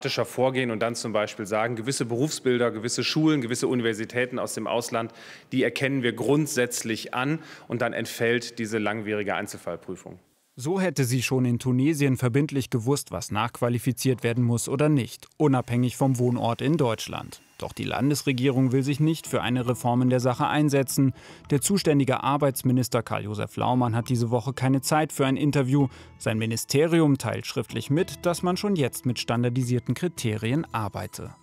Vorgehen und dann zum Beispiel sagen, gewisse Berufsbilder, gewisse Schulen, gewisse Universitäten aus dem Ausland, die erkennen wir grundsätzlich an und dann entfällt diese langwierige Einzelfallprüfung. So hätte sie schon in Tunesien verbindlich gewusst, was nachqualifiziert werden muss oder nicht, unabhängig vom Wohnort in Deutschland. Doch die Landesregierung will sich nicht für eine Reform in der Sache einsetzen. Der zuständige Arbeitsminister Karl-Josef Laumann hat diese Woche keine Zeit für ein Interview. Sein Ministerium teilt schriftlich mit, dass man schon jetzt mit standardisierten Kriterien arbeite.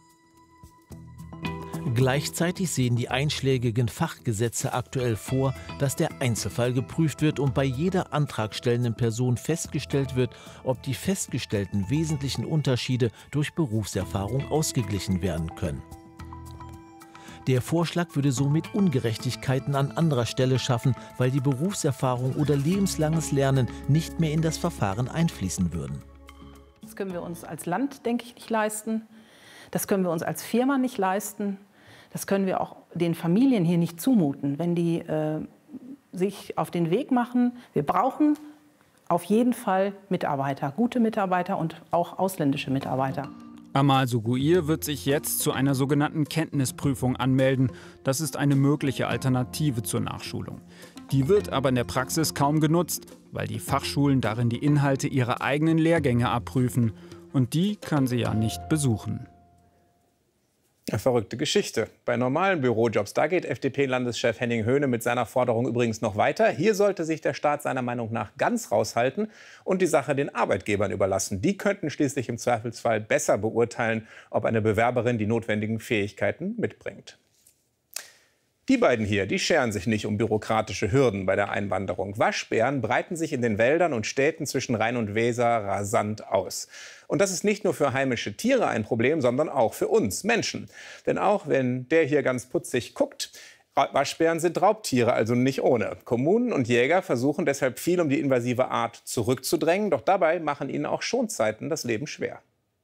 Gleichzeitig sehen die einschlägigen Fachgesetze aktuell vor, dass der Einzelfall geprüft wird und bei jeder antragstellenden Person festgestellt wird, ob die festgestellten wesentlichen Unterschiede durch Berufserfahrung ausgeglichen werden können. Der Vorschlag würde somit Ungerechtigkeiten an anderer Stelle schaffen, weil die Berufserfahrung oder lebenslanges Lernen nicht mehr in das Verfahren einfließen würden. Das können wir uns als Land, denke ich, nicht leisten. Das können wir uns als Firma nicht leisten. Das können wir auch den Familien hier nicht zumuten, wenn die sich auf den Weg machen. Wir brauchen auf jeden Fall Mitarbeiter, gute Mitarbeiter und auch ausländische Mitarbeiter. Amal Suguir wird sich jetzt zu einer sogenannten Kenntnisprüfung anmelden. Das ist eine mögliche Alternative zur Nachschulung. Die wird aber in der Praxis kaum genutzt, weil die Fachschulen darin die Inhalte ihrer eigenen Lehrgänge abprüfen. Und die kann sie ja nicht besuchen. Eine verrückte Geschichte. Bei normalen Bürojobs, da geht FDP-Landeschef Henning Höhne mit seiner Forderung übrigens noch weiter. Hier sollte sich der Staat seiner Meinung nach ganz raushalten und die Sache den Arbeitgebern überlassen. Die könnten schließlich im Zweifelsfall besser beurteilen, ob eine Bewerberin die notwendigen Fähigkeiten mitbringt. Die beiden hier, die scheren sich nicht um bürokratische Hürden bei der Einwanderung. Waschbären breiten sich in den Wäldern und Städten zwischen Rhein und Weser rasant aus. Und das ist nicht nur für heimische Tiere ein Problem, sondern auch für uns Menschen. Denn auch wenn der hier ganz putzig guckt, Waschbären sind Raubtiere, also nicht ohne. Kommunen und Jäger versuchen deshalb viel, um die invasive Art zurückzudrängen. Doch dabei machen ihnen auch Schonzeiten das Leben schwer.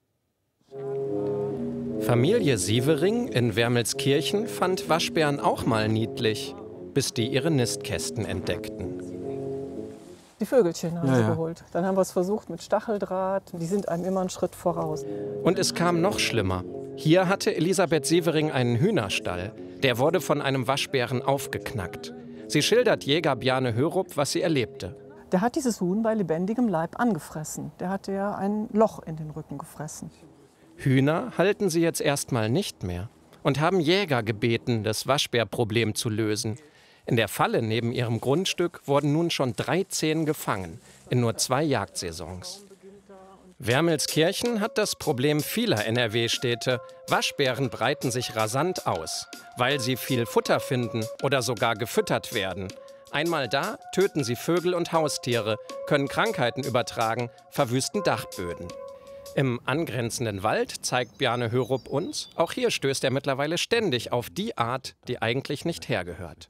Familie Sievering in Wermelskirchen fand Waschbären auch mal niedlich, bis die ihre Nistkästen entdeckten. Die Vögelchen haben sie geholt. Dann haben wir es versucht mit Stacheldraht. Die sind einem immer einen Schritt voraus. Und es kam noch schlimmer. Hier hatte Elisabeth Sievering einen Hühnerstall. Der wurde von einem Waschbären aufgeknackt. Sie schildert Jäger Bjarne Hörup, was sie erlebte. Der hat dieses Huhn bei lebendigem Leib angefressen. Der hatte ja ein Loch in den Rücken gefressen. Hühner halten sie jetzt erstmal nicht mehr und haben Jäger gebeten, das Waschbärproblem zu lösen. In der Falle neben ihrem Grundstück wurden nun schon 13 gefangen, in nur 2 Jagdsaisons. Wermelskirchen hat das Problem vieler NRW-Städte. Waschbären breiten sich rasant aus, weil sie viel Futter finden oder sogar gefüttert werden. Einmal da, töten sie Vögel und Haustiere, können Krankheiten übertragen, verwüsten Dachböden. Im angrenzenden Wald zeigt Bjarne Hörup uns, auch hier stößt er mittlerweile ständig auf die Art, die eigentlich nicht hergehört.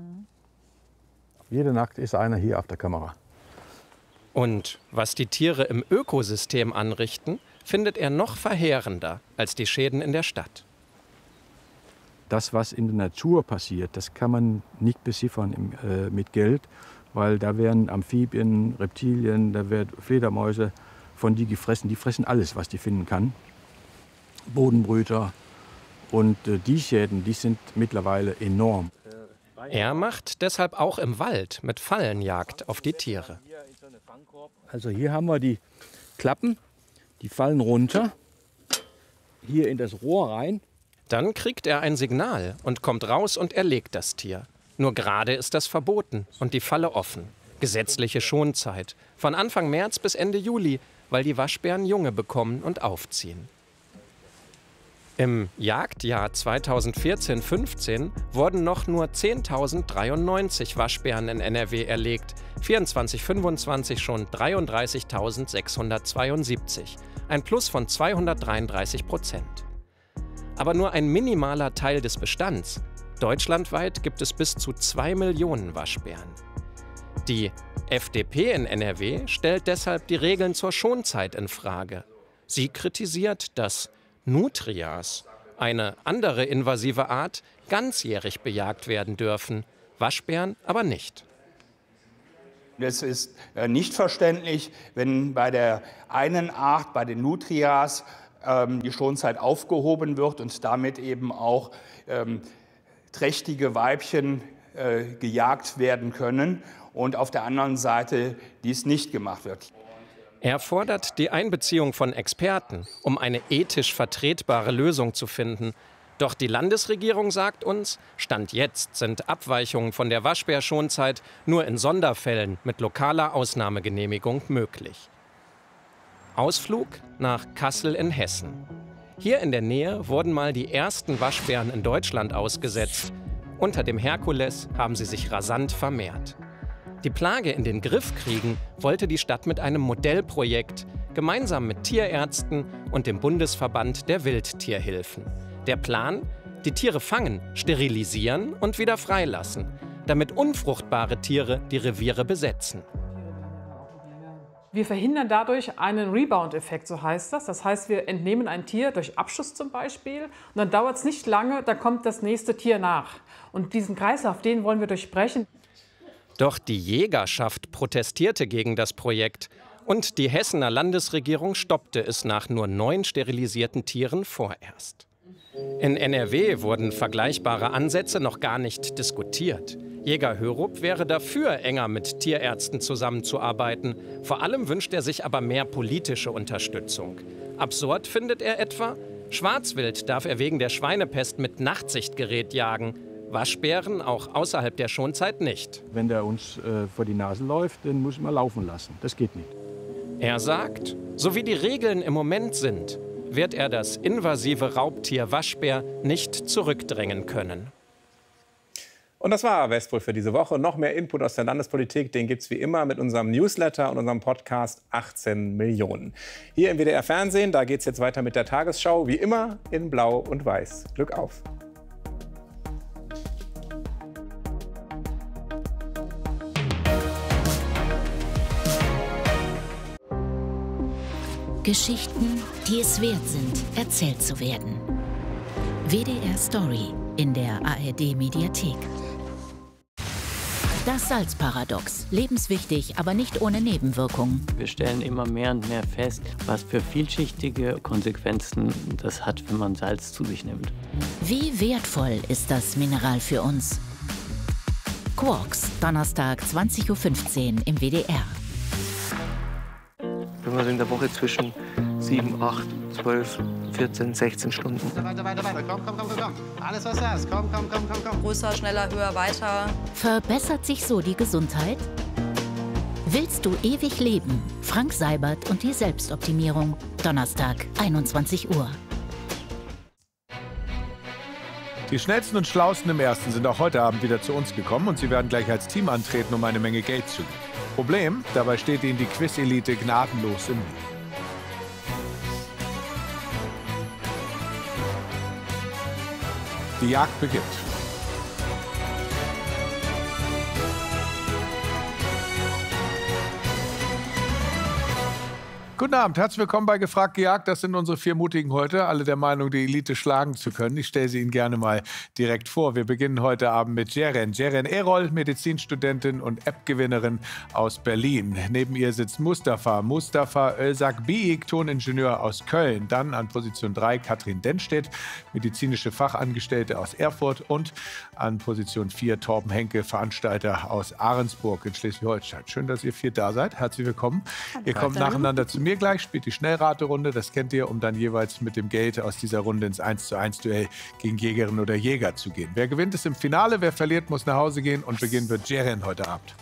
Jede Nacht ist einer hier auf der Kamera. Und was die Tiere im Ökosystem anrichten, findet er noch verheerender als die Schäden in der Stadt. Das, was in der Natur passiert, das kann man nicht beziffern mit Geld, weil da werden Amphibien, Reptilien, da werden Fledermäuse von die gefressen. Die fressen alles, was die finden kann. Bodenbrüter. Und die Schäden, die sind mittlerweile enorm. Er macht deshalb auch im Wald mit Fallenjagd auf die Tiere. Also hier haben wir die Klappen, die fallen runter, hier in das Rohr rein. Dann kriegt er ein Signal und kommt raus und erlegt das Tier. Nur gerade ist das verboten und die Falle offen. Gesetzliche Schonzeit. Von Anfang März bis Ende Juli, weil die Waschbären Junge bekommen und aufziehen. Im Jagdjahr 2014-15 wurden noch nur 10.093 Waschbären in NRW erlegt, 24-25 schon 33.672, ein Plus von 233%. Aber nur ein minimaler Teil des Bestands. Deutschlandweit gibt es bis zu 2 Millionen Waschbären. Die FDP in NRW stellt deshalb die Regeln zur Schonzeit in Frage. Sie kritisiert, dass Nutrias, eine andere invasive Art, ganzjährig bejagt werden dürfen, Waschbären aber nicht. Es ist nicht verständlich, wenn bei der einen Art, bei den Nutrias, die Schonzeit aufgehoben wird und damit eben auch trächtige Weibchen gejagt werden können und auf der anderen Seite dies nicht gemacht wird. Er fordert die Einbeziehung von Experten, um eine ethisch vertretbare Lösung zu finden. Doch die Landesregierung sagt uns, Stand jetzt sind Abweichungen von der Waschbärschonzeit nur in Sonderfällen mit lokaler Ausnahmegenehmigung möglich. Ausflug nach Kassel in Hessen. Hier in der Nähe wurden mal die ersten Waschbären in Deutschland ausgesetzt. Unter dem Herkules haben sie sich rasant vermehrt. Die Plage in den Griff kriegen wollte die Stadt mit einem Modellprojekt, gemeinsam mit Tierärzten und dem Bundesverband der Wildtierhilfen. Der Plan? Die Tiere fangen, sterilisieren und wieder freilassen, damit unfruchtbare Tiere die Reviere besetzen. Wir verhindern dadurch einen Rebound-Effekt, so heißt das. Das heißt, wir entnehmen ein Tier durch Abschuss zum Beispiel und dann dauert es nicht lange, da kommt das nächste Tier nach. Und diesen Kreislauf, den wollen wir durchbrechen. Doch die Jägerschaft protestierte gegen das Projekt und die Hessener Landesregierung stoppte es nach nur 9 sterilisierten Tieren vorerst. In NRW wurden vergleichbare Ansätze noch gar nicht diskutiert. Jäger Hörup wäre dafür, enger mit Tierärzten zusammenzuarbeiten. Vor allem wünscht er sich aber mehr politische Unterstützung. Absurd findet er etwa, Schwarzwild darf er wegen der Schweinepest mit Nachtsichtgerät jagen. Waschbären auch außerhalb der Schonzeit nicht. Wenn der uns vor die Nase läuft, dann muss man laufen lassen. Das geht nicht. Er sagt, so wie die Regeln im Moment sind, wird er das invasive Raubtier Waschbär nicht zurückdrängen können. Und das war Westbrück für diese Woche. Noch mehr Input aus der Landespolitik, den gibt es wie immer mit unserem Newsletter und unserem Podcast 18 Millionen. Hier im WDR Fernsehen, da geht es jetzt weiter mit der Tagesschau, wie immer in Blau und Weiß. Glück auf! Geschichten, die es wert sind, erzählt zu werden. WDR Story in der ARD-Mediathek. Das Salzparadox. Lebenswichtig, aber nicht ohne Nebenwirkungen. Wir stellen immer mehr und mehr fest, was für vielschichtige Konsequenzen das hat, wenn man Salz zu sich nimmt. Wie wertvoll ist das Mineral für uns? Quarks, Donnerstag 20:15 Uhr im WDR. Wenn man so in der Woche zwischen 7, 8, 12, 14, 16 Stunden. Weiter. Komm. Alles, was du hast. Komm. Größer, schneller, höher, weiter. Verbessert sich so die Gesundheit? Willst du ewig leben? Frank Seibert und die Selbstoptimierung. Donnerstag, 21 Uhr. Die schnellsten und schlausten im Ersten sind auch heute Abend wieder zu uns gekommen und sie werden gleich als Team antreten, um eine Menge Geld zu gewinnen. Problem, dabei steht ihnen die Quiz-Elite gnadenlos im Weg. Die Jagd beginnt. Guten Abend, herzlich willkommen bei Gefragt gejagt. Das sind unsere 4 Mutigen heute, alle der Meinung, die Elite schlagen zu können. Ich stelle sie Ihnen gerne mal direkt vor. Wir beginnen heute Abend mit Ceren Erol, Medizinstudentin und App-Gewinnerin aus Berlin. Neben ihr sitzt Mustafa Özak Biik, Toningenieur aus Köln. Dann an Position 3 Katrin Dennstedt, medizinische Fachangestellte aus Erfurt. Und an Position 4 Torben Henke, Veranstalter aus Ahrensburg in Schleswig-Holstein. Schön, dass ihr 4 da seid. Herzlich willkommen. Ihr kommt nacheinander zu mir gleich, spielt die Schnellraterunde, das kennt ihr, um dann jeweils mit dem Geld aus dieser Runde ins 1:1-Duell gegen Jägerin oder Jäger zu gehen. Wer gewinnt, ist im Finale, wer verliert, muss nach Hause gehen und beginnen wird Ceren heute Abend.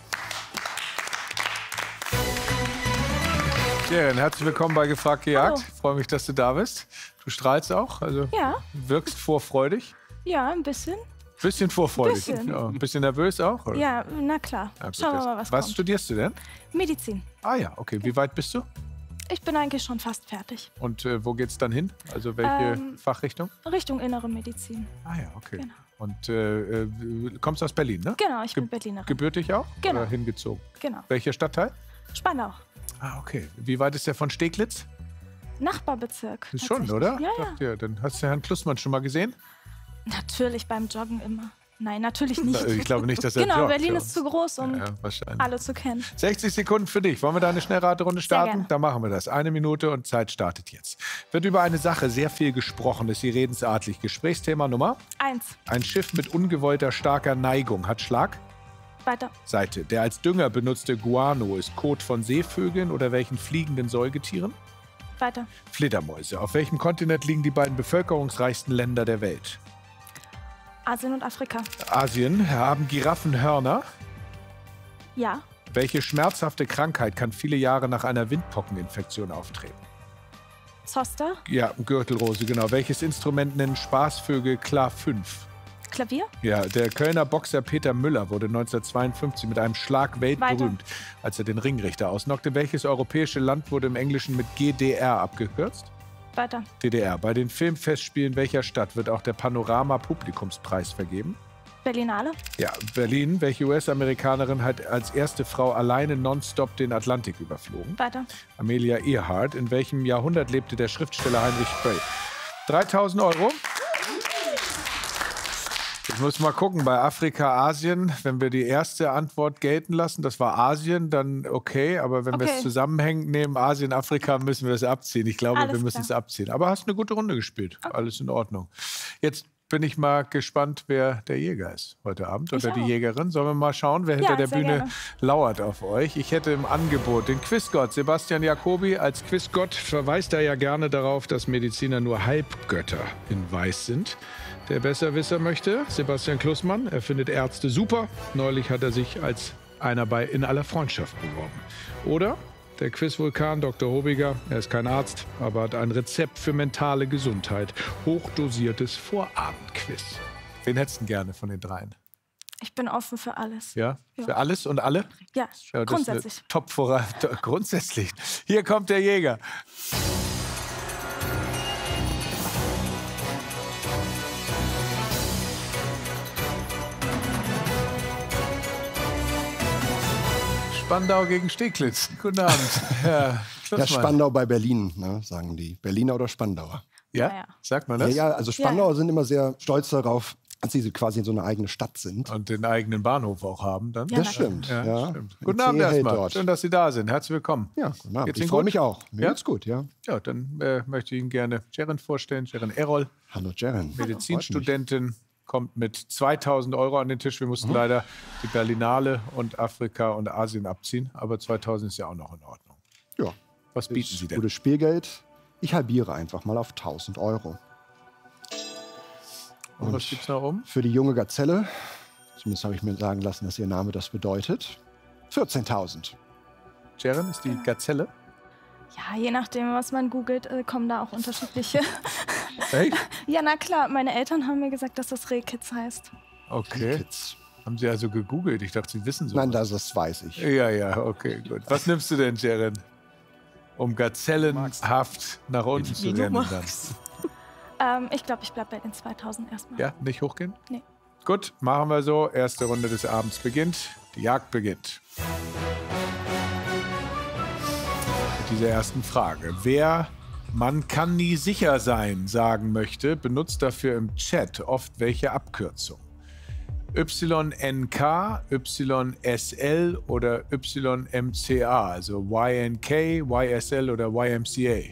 Ceren, herzlich willkommen bei Gefragt gejagt. Ich freue mich, dass du da bist. Du strahlst auch, also wirkst vorfreudig. Ja, ein bisschen. Bisschen vorfreudig. Bisschen. Ja, ein bisschen nervös auch? Oder? Ja, na klar. Ja, schauen wir mal, was studierst du denn? Medizin. Ah ja, okay. Wie weit bist du? Ich bin eigentlich schon fast fertig. Und wo geht's dann hin? Also welche Fachrichtung? Richtung innere Medizin. Ah ja, okay. Genau. Und du kommst aus Berlin, ne? Genau, ich bin Berlinerin. Gebürtig auch? Genau. Oder hingezogen? Genau. Welcher Stadtteil? Spandau. Ah, okay. Wie weit ist der von Steglitz? Nachbarbezirk. Ist schon, oder? Ja. Ja, dann hast du Herrn Klussmann schon mal gesehen? Natürlich beim Joggen immer. Nein, natürlich nicht. Ich glaube nicht, dass er Genau, joggt, Berlin ja. ist zu groß, um wahrscheinlich. alle zu kennen. 60 Sekunden für dich. Wollen wir da eine Schnellraterunde starten? gerne. Dann machen wir das. 1 Minute und Zeit startet jetzt. Wird über eine Sache sehr viel gesprochen, ist sie redensartlich. Gesprächsthema Nummer 1. Ein Schiff mit ungewollter starker Neigung hat Schlag. Weiter. Seite. Der als Dünger benutzte Guano ist Kot von Seevögeln oder welchen fliegenden Säugetieren? Weiter. Fledermäuse. Auf welchem Kontinent liegen die beiden bevölkerungsreichsten Länder der Welt? Asien und Afrika. Asien. Haben Giraffen Hörner? Ja. Welche schmerzhafte Krankheit kann viele Jahre nach einer Windpockeninfektion auftreten? Zoster. Ja, Gürtelrose, genau. Welches Instrument nennen Spaßvögel Klar 5? Klavier. Ja, der Kölner Boxer Peter Müller wurde 1952 mit einem Schlag weltberühmt, als er den Ringrichter ausnockte. Welches europäische Land wurde im Englischen mit GDR abgekürzt? Weiter. DDR. Bei den Filmfestspielen welcher Stadt wird auch der Panorama-Publikumspreis vergeben? Berlinale. Ja, Berlin. Welche US-Amerikanerin hat als erste Frau alleine nonstop den Atlantik überflogen? Weiter. Amelia Earhart. In welchem Jahrhundert lebte der Schriftsteller Heinrich Böll? 3.000 €. Ich muss mal gucken, bei Afrika, Asien, wenn wir die erste Antwort gelten lassen, das war Asien, dann okay. Aber wenn wir es zusammenhängend nehmen, Asien, Afrika, müssen wir es abziehen. Ich glaube, wir müssen es abziehen. Aber hast eine gute Runde gespielt. Alles in Ordnung. Jetzt bin ich mal gespannt, wer der Jäger ist heute Abend oder die Jägerin. Sollen wir mal schauen, wer hinter der Bühne lauert auf euch? Ich hätte im Angebot den Quizgott Sebastian Jacobi. Als Quizgott verweist er ja gerne darauf, dass Mediziner nur Halbgötter in Weiß sind. Der Besserwisser möchte Sebastian Klussmann. Er findet Ärzte super. Neulich hat er sich als einer bei In aller Freundschaft beworben. Oder der Quizvulkan Dr. Hobiger. Er ist kein Arzt, aber hat ein Rezept für mentale Gesundheit. Hochdosiertes Vorabendquiz. Wen hättest du gerne von den dreien? Ich bin offen für alles. Ja? Für alles und alle? Ja, das grundsätzlich. Ist eine grundsätzlich. Hier kommt der Jäger. Spandau gegen Steglitz. Guten Abend, Herr Klussmann. Ja, Spandau bei Berlin, ne, sagen die. Berliner oder Spandauer. Ja? Sagt man das? Ja, also Spandauer sind immer sehr stolz darauf, dass sie quasi so eine eigene Stadt sind. Und den eigenen Bahnhof auch haben dann. Das stimmt, ja. Stimmt. Guten Abend erstmal. Schön, dass Sie da sind. Herzlich willkommen. Ja, guten Abend. Ich freue mich auch. Mir geht's gut, ja. Ja, dann möchte ich Ihnen gerne Jeren vorstellen. Jeren Errol. Hallo Jeren. Medizinstudentin. Kommt mit 2.000 € an den Tisch. Wir mussten leider die Berlinale und Afrika und Asien abziehen. Aber 2.000 ist ja auch noch in Ordnung. Ja. Was bieten Sie denn? Gutes Spielgeld. Ich halbiere einfach mal auf 1.000 €. Und was gibt's noch um? Für die junge Gazelle, zumindest habe ich mir sagen lassen, dass ihr Name das bedeutet, 14.000. Jeren ist die Gazelle? Ja, je nachdem, was man googelt, kommen da auch unterschiedliche. Echt? Ja, na klar. Meine Eltern haben mir gesagt, dass das Rehkitz heißt. Okay. Rehkitz. Haben Sie also gegoogelt? Ich dachte, Sie wissen so. Nein, das weiß ich. Ja, okay, gut. Was nimmst du denn, Jeren? Um gazellenhaft nach unten zu rennen dann. Ich glaube, ich bleibe bei den 2.000 erstmal. Ja, nicht hochgehen? Nee. Gut, machen wir so. Erste Runde des Abends beginnt. Die Jagd beginnt. Mit dieser ersten Frage. Wer "Man kann nie sicher sein" sagen möchte, benutzt dafür im Chat oft welche Abkürzung? YNK, YSL oder YMCA, also YNK, YSL oder YMCA?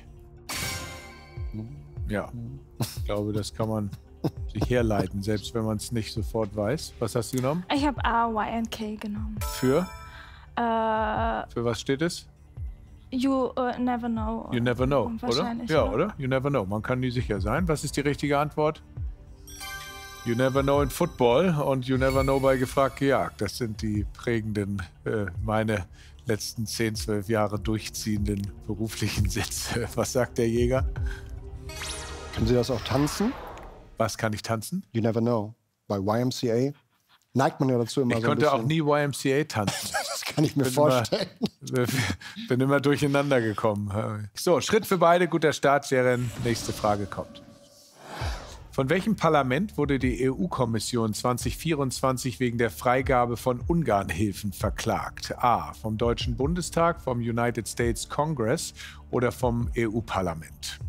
Ja, ich glaube, das kann man sich herleiten, selbst wenn man es nicht sofort weiß. Was hast du genommen? Ich habe YNK genommen. Für? Für was steht es? You never know. You never know, oder? Wahrscheinlich, Ja, oder? You never know. Man kann nie sicher sein. Was ist die richtige Antwort? You never know in Football und You never know bei Gefragt gejagt. Das sind die prägenden, meine letzten 10, 12 Jahre durchziehenden beruflichen Sätze. Was sagt der Jäger? Können Sie das auch tanzen? Was kann ich tanzen? You never know. Bei YMCA neigt man ja dazu immer ich so ein bisschen. Ich konnte auch nie YMCA tanzen. Das kann ich mir vorstellen. Bin immer durcheinander gekommen. So, Schritt für beide. Guter Start, Jeren. Nächste Frage kommt. Von welchem Parlament wurde die EU-Kommission 2024 wegen der Freigabe von Ungarnhilfen verklagt? A. Vom Deutschen Bundestag, vom United States Congress oder vom EU-Parlament?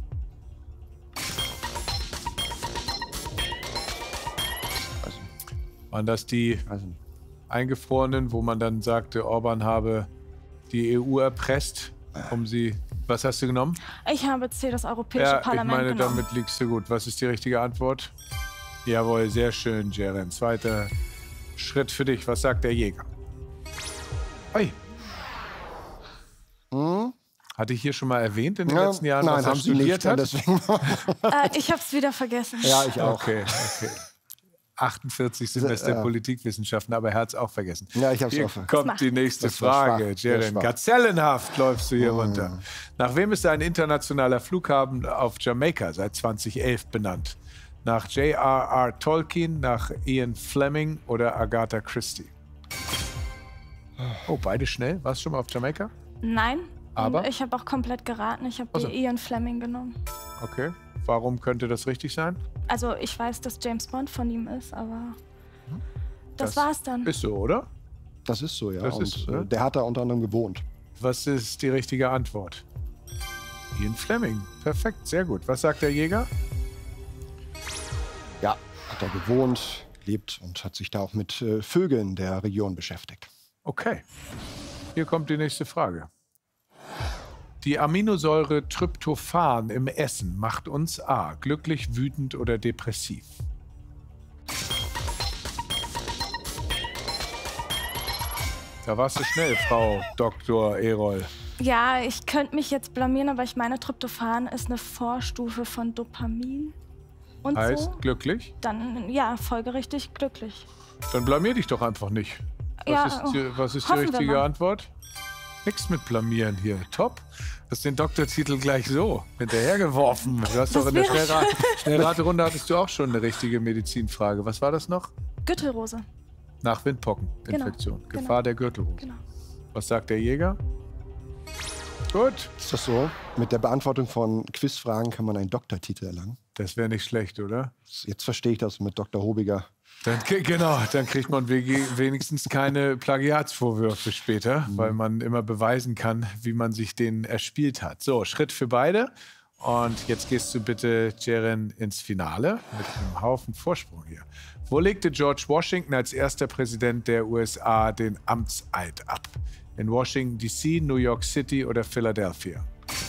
Waren das die Eingefrorenen, wo man dann sagte, Orban habe die EU erpresst, um sie... Was hast du genommen? Ich habe C, das Europäische Parlament ich meine, genommen. damit liegst du gut. Was ist die richtige Antwort? Jawohl, sehr schön, Jeren. Zweiter Schritt für dich. Was sagt der Jäger? Oi. Hatte ich hier schon mal erwähnt in den letzten Jahren, was er studiert hat? Ich habe es wieder vergessen. Ja, ich auch. Okay. 48 Semester Politikwissenschaften, aber er hat es auch vergessen. Ja, ich habe es auch vergessen. Hier kommt die nächste Frage. Jeren, gazellenhaft läufst du hier runter. Nach wem ist ein internationaler Flughafen auf Jamaika seit 2011 benannt? Nach J.R.R. Tolkien, nach Ian Fleming oder Agatha Christie? Oh, beide schnell. Warst du schon mal auf Jamaika? Nein, aber ich habe auch komplett geraten. Ich habe Ian Fleming genommen. Okay. Warum könnte das richtig sein? Also ich weiß, dass James Bond von ihm ist, aber das war's dann. Ist so, oder? Das ist so, ja. Das und ist so, ne? Der hat da unter anderem gewohnt. Was ist die richtige Antwort? Ian Fleming. Perfekt, sehr gut. Was sagt der Jäger? Ja, hat er gewohnt, lebt und hat sich da auch mit Vögeln der Region beschäftigt. Okay. Hier kommt die nächste Frage. Die Aminosäure Tryptophan im Essen macht uns A. glücklich, wütend oder depressiv. Da warst du schnell, Frau Dr. Erol. Ja, ich könnte mich jetzt blamieren, aber ich meine, Tryptophan ist eine Vorstufe von Dopamin. Und heißt so. Glücklich? Dann, ja, folgerichtig glücklich. Dann blamier dich doch einfach nicht. Was ist die richtige Antwort? Nix mit blamieren hier. Top. Du hast den Doktortitel gleich so hinterhergeworfen. Du hast doch in der Schnellraterunde hattest du auch schon eine richtige Medizinfrage. Was war das noch? Gürtelrose. Nach Windpockeninfektion. Genau. Gefahr der Gürtelrose. Genau. Was sagt der Jäger? Gut. Ist das so? Mit der Beantwortung von Quizfragen kann man einen Doktortitel erlangen. Das wäre nicht schlecht, oder? Jetzt verstehe ich das mit Dr. Hobiger. Dann kriegt man wenigstens keine Plagiatsvorwürfe später, weil man immer beweisen kann, wie man sich den erspielt hat. So, Schritt für beide. Und jetzt gehst du bitte, Jeren, ins Finale mit einem Haufen Vorsprung hier. Wo legte George Washington als erster Präsident der USA den Amtseid ab? In Washington, D.C., New York City oder Philadelphia?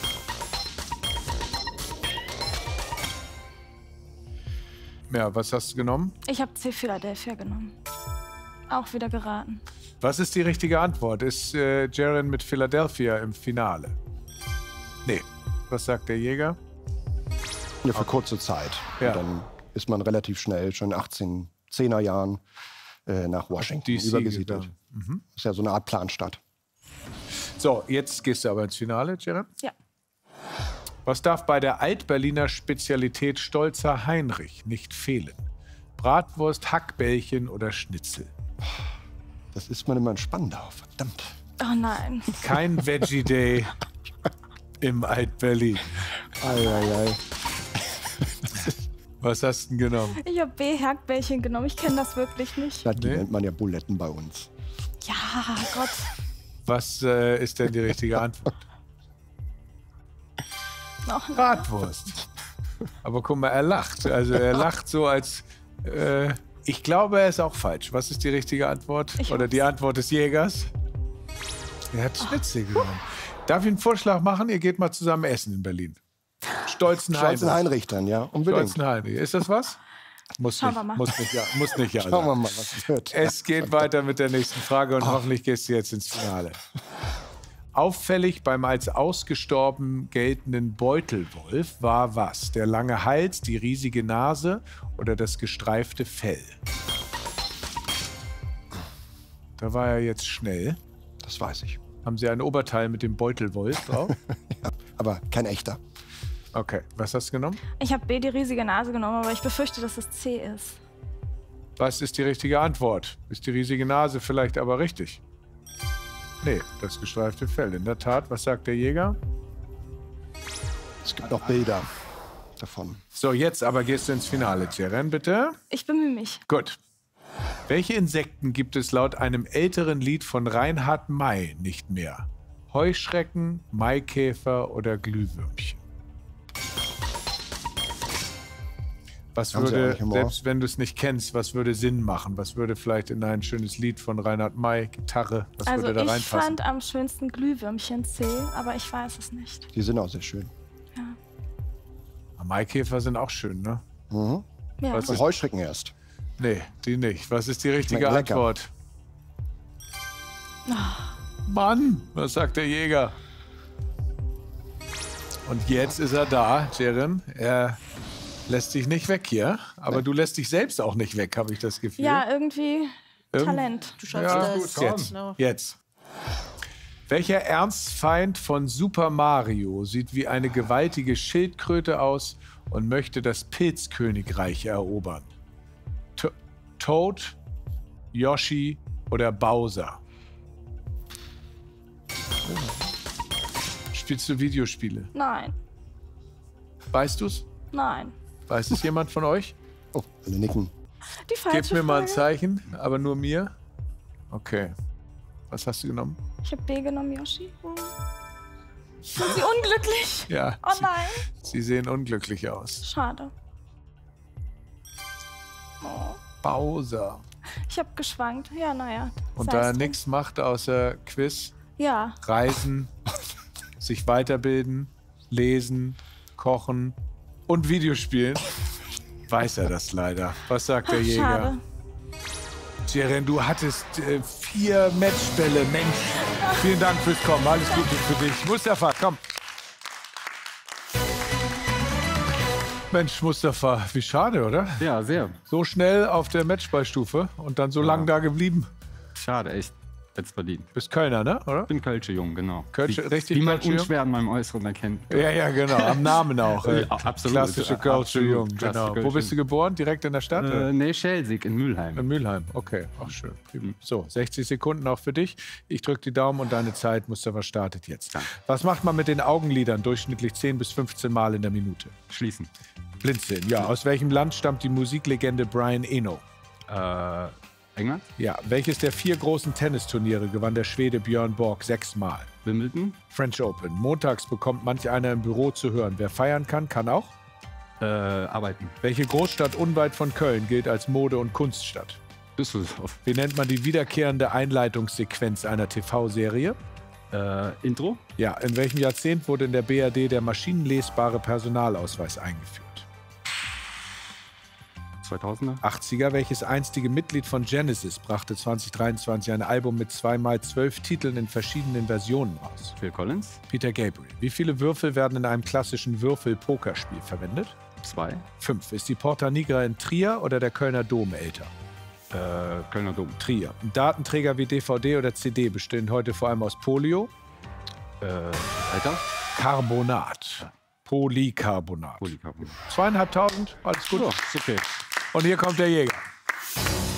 Ja, was hast du genommen? Ich habe C, Philadelphia genommen. Auch wieder geraten. Was ist die richtige Antwort? Ist Jeren mit Philadelphia im Finale? Nee. Was sagt der Jäger? Ja, für kurze Zeit. Ja. Und dann ist man relativ schnell, schon in 10er Jahren, nach Washington übergesiedelt. Ist ja so eine Art Planstadt. So, jetzt gehst du aber ins Finale, Jeren. Ja. Was darf bei der Altberliner Spezialität Stolzer Heinrich nicht fehlen? Bratwurst, Hackbällchen oder Schnitzel? Das ist man immer in Spandau, verdammt. Oh nein. Kein Veggie Day im Alt-Berlin. Ei. Was hast du denn genommen? Ich habe B, Hackbällchen genommen. Ich kenne das wirklich nicht. Ja, die nennt man ja Buletten bei uns. Ja, Gott. Was ist denn die richtige Antwort? Bratwurst. Aber guck mal, er lacht. Also er lacht so als... ich glaube, er ist auch falsch. Was ist die richtige Antwort? Oder die Antwort des Jägers? Er hat Schnitzel genommen. Darf ich einen Vorschlag machen? Ihr geht mal zusammen essen in Berlin. Stolzen Heinrich dann, ja, unbedingt. Stolzen Heinrich. Ist das was? Muss nicht, ja. Schauen wir mal, was wird. Es geht weiter mit der nächsten Frage und hoffentlich gehst du jetzt ins Finale. Auffällig beim als ausgestorben geltenden Beutelwolf war was? Der lange Hals, die riesige Nase oder das gestreifte Fell? Da war er jetzt schnell. Das weiß ich. Haben Sie ein Oberteil mit dem Beutelwolf drauf? Ja, aber kein echter. Okay, was hast du genommen? Ich habe B, die riesige Nase genommen, aber ich befürchte, dass es C ist. Was ist die richtige Antwort? Ist die riesige Nase vielleicht aber richtig? Nee, das gestreifte Fell. In der Tat, was sagt der Jäger? Es gibt noch Bilder davon. So, jetzt aber gehst du ins Finale, Jeren, bitte. Ich bemühe mich. Gut. Welche Insekten gibt es laut einem älteren Lied von Reinhard May nicht mehr? Heuschrecken, Maikäfer oder Glühwürmchen? Was würde, selbst wenn du es nicht kennst, was würde Sinn machen? Was würde vielleicht in ein schönes Lied von Reinhard May, Gitarre, was würde da reinpassen? Ich fand am schönsten Glühwürmchen C, aber ich weiß es nicht. Die sind auch sehr schön. Ja. Maikäfer sind auch schön, ne? Mhm. Ja. Und Heuschrecken erst. Nee, die nicht. Was ist die richtige Antwort? Mann, was sagt der Jäger? Und jetzt ist er da, Jeren. Er lässt dich nicht weg hier, aber du lässt dich selbst auch nicht weg, habe ich das Gefühl. Ja, irgendwie Talent. Du schaffst das. Gut, jetzt. Welcher Ernstfeind von Super Mario sieht wie eine gewaltige Schildkröte aus und möchte das Pilzkönigreich erobern? Toad, Yoshi oder Bowser? Spielst du Videospiele? Nein. Weißt du's? Nein. Weiß es jemand von euch? Oh, alle nicken. Die falsche Gib mir mal ein Frage. Zeichen, aber nur mir. Okay. Was hast du genommen? Ich habe B genommen, Yoshi. Sind Sie unglücklich? Ja. Oh nein. Sie sehen unglücklich aus. Schade. Oh. Bowser. Ich habe geschwankt. Ja, naja. Und da er nichts macht außer Quiz, Ja. Reisen, sich weiterbilden, lesen, kochen und Videospielen, weiß er das leider. Was sagt der Jäger? Schade. Jeren, du hattest 4 Matchbälle. Mensch, vielen Dank fürs Kommen. Alles Gute für dich. Mustafa, komm. Mensch, Mustafa, wie schade, oder? Ja, sehr. So schnell auf der Matchballstufe und dann so lang da geblieben. Schade, echt. Jetzt verdient. Bist Kölner, ne? Oder? Ich bin Kölsche Jung, genau. Kölsche, richtig wie man Kölsche Jung? unschwer an meinem Äußeren erkennt. Ja, genau. Am Namen auch. Absolut. Klassische Kölsche Jung, genau. Wo bist du geboren? Direkt in der Stadt? Nee, Schelsig in Mülheim. In Mülheim, okay. Ach, schön. So, 60 Sekunden auch für dich. Ich drücke die Daumen und deine Zeit, Mustafa, startet jetzt. Danke. Was macht man mit den Augenlidern durchschnittlich 10 bis 15 Mal in der Minute? Schließen. Blinzeln, ja. Aus welchem Land stammt die Musiklegende Brian Eno? England? Ja. Welches der 4 großen Tennisturniere gewann der Schwede Björn Borg 6-mal? Wimbledon? French Open. Montags bekommt manch einer im Büro zu hören. Wer feiern kann auch? Arbeiten. Welche Großstadt unweit von Köln gilt als Mode- und Kunststadt? Düsseldorf. Wie nennt man die wiederkehrende Einleitungssequenz einer TV-Serie? Intro? Ja. In welchem Jahrzehnt wurde in der BRD der maschinenlesbare Personalausweis eingeführt? 2000er? 80er. Welches einstige Mitglied von Genesis brachte 2023 ein Album mit 2x12 Titeln in verschiedenen Versionen raus? Phil Collins? Peter Gabriel. Wie viele Würfel werden in einem klassischen Würfel-Pokerspiel verwendet? 2. 5. Ist die Porta Nigra in Trier oder der Kölner Dom älter? Kölner Dom. Trier. Datenträger wie DVD oder CD bestehen heute vor allem aus Polio. Alter? Carbonat. Polycarbonat. 2.500, alles gut. Ja, ist okay. Und hier kommt der Jäger.